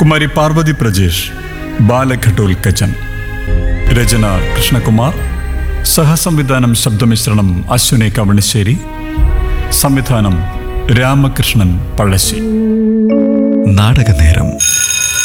കുമാരി പാർവതി പ്രജേഷ്, ബാലഘട്ടോൽക്കച്ചൻ. രചന കൃഷ്ണകുമാർ. സഹസംവിധാനം ശബ്ദമിശ്രണം അശ്വിനി കവണിശ്ശേരി. സംവിധാനം രാമകൃഷ്ണൻ പഴശ്ശി. നാടകനേരം.